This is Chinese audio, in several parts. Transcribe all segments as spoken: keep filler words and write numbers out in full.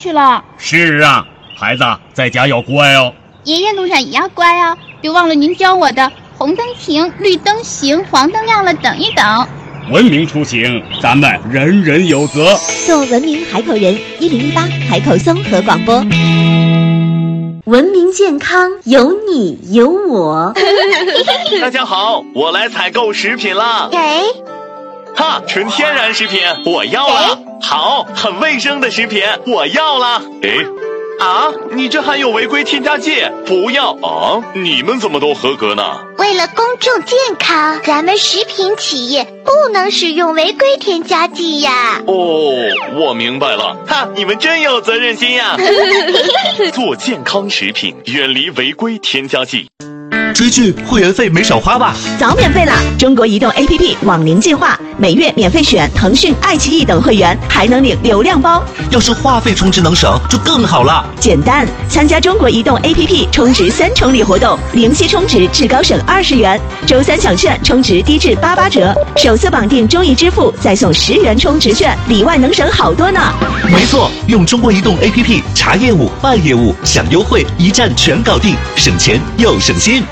去了。 是啊，孩子在家要乖哦。 爷爷路上也要乖哦，别忘了您教我的红灯停，绿灯行，黄灯亮了等一等。 文明出行，咱们人人有责。 做文明海口人，一零一八海口综合广播。文明健康，有你有我。 大家好，我来采购食品啦。 给。 哈，纯天然食品我要了。好，很卫生的食品我要了。诶啊，你这含有违规添加剂，不要啊！你们怎么都合格呢？ 为了公众健康，咱们食品企业不能使用违规添加剂呀。 哦，我明白了，哈，你们真有责任心呀！做健康食品，远离违规添加剂。 追剧会员费没少花吧？ 早免费啦！中国移动 A P P 网龄计划，每月免费选腾讯、爱奇艺等会员，还能领流量包。 要是话费充值能省，就更好了。 简单，参加中国移动 A P P 充值三重礼活动，零息充值至高省二十元，周三抢券充值低至八八折，首次绑定中移支付再送十元充值券，里外能省好多呢。 没错，用中国移动 A P P 查业务、办业务、享优惠，一站全搞定，省钱又省心。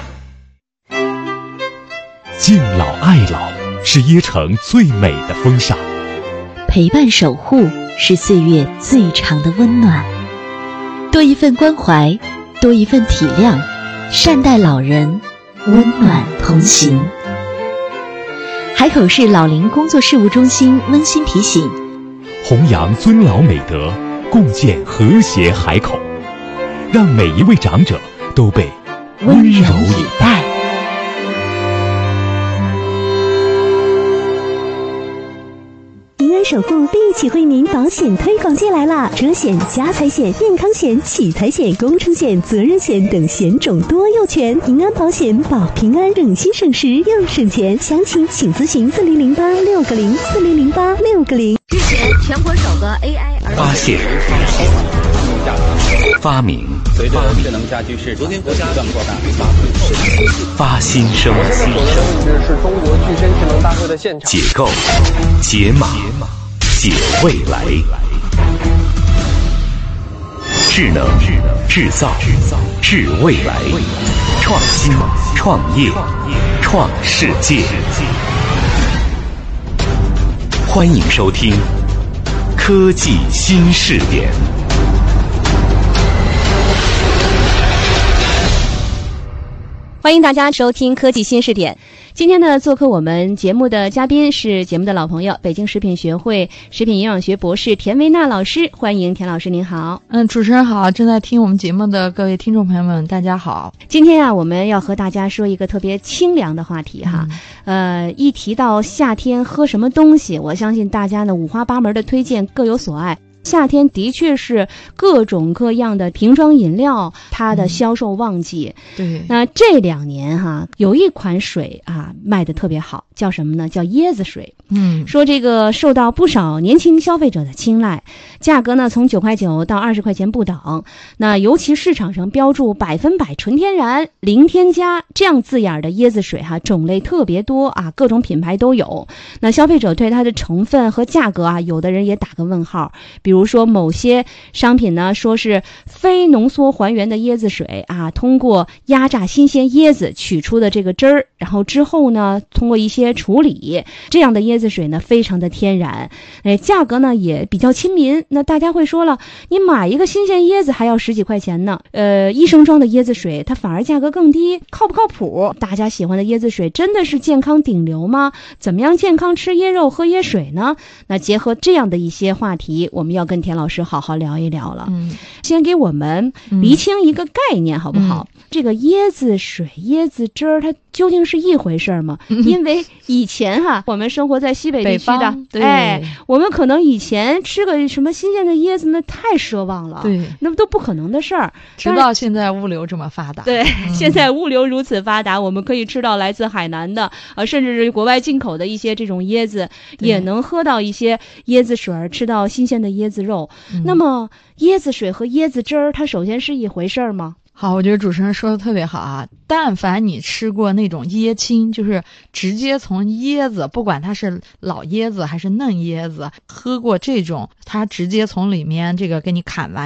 敬老爱老是椰城最美的风尚， 陪伴守护是岁月最长的温暖。多一份关怀，多一份体谅，善待老人，温暖同行。海口市老龄工作事务中心温馨提醒： 弘扬尊老美德，共建和谐海口，让每一位长者都被温柔以待。 首付立起惠民保险推广季来啦！车险、家财险、健康险、取财险、工程险、责任险等险种多又全，平安保险保平安，省心省时又省钱。详情请咨询四零零八六个零四零零八六个零。 日前，全国首个 A I 儿发现、发明、 随着智能家居市场不断扩大， 发新生、 新生是中国具身智能大会的现场。 解构、解码、解未来。智能、制造、制未来，创新、创业、创世界。欢迎收听科技新视点。 欢迎大家收听科技新视点。今天呢，做客我们节目的嘉宾是节目的老朋友，北京食品学会食品营养学博士田维娜老师。欢迎田老师，您好。 嗯，主持人好，正在听我们节目的各位听众朋友们，大家好。 今天啊，我们要和大家说一个特别清凉的话题哈。嗯、呃，一提到夏天喝什么东西，我相信大家呢五花八门的推荐各有所爱。夏天的确是各种各样的瓶装饮料它的销售旺季。 嗯、对， 那这两年哈，有一款水啊卖得特别好，叫什么呢？叫椰子水。 嗯， 说这个受到不少年轻消费者的青睐，价格呢从九块九到二十块钱不等。那尤其市场上标注百分百纯天然、零添加这样字眼的椰子水哈，种类特别多啊，各种品牌都有。那消费者对它的成分和价格啊，有的人也打个问号。比如说某些商品呢，说是非浓缩还原的椰子水啊，通过压榨新鲜椰子取出的这个汁儿，然后之后呢，通过一些处理，这样的椰子水呢非常的天然，哎，价格呢也比较亲民。那大家会说了，你买一个新鲜椰子还要十几块钱呢，呃，一升装的椰子水它反而价格更低，靠不靠谱？大家喜欢的椰子水真的是健康顶流吗？怎么样健康吃椰肉喝椰水呢？那结合这样的一些话题，我们要跟田老师好好聊一聊了。 嗯， 先给我们厘清一个概念好不好？ 嗯、 这个椰子水、椰子汁儿，它究竟是一回事吗？嗯、因为以前哈，我们生活在西北地区的，哎，我们可能以前吃个什么新鲜的椰子，那太奢望了， 对， 那都不可能的事儿。 直到现在物流这么发达， 对，嗯、现在物流如此发达，我们可以吃到来自海南的，呃，甚至是国外进口的一些这种椰子，也能喝到一些椰子水，吃到新鲜的椰子肉。嗯、那么，椰子水和椰子汁儿，它首先是一回事儿吗？ 好，我觉得主持人说的特别好啊。但凡你吃过那种椰青，就是直接从椰子，不管它是老椰子还是嫩椰子，喝过这种，它直接从里面这个给你砍完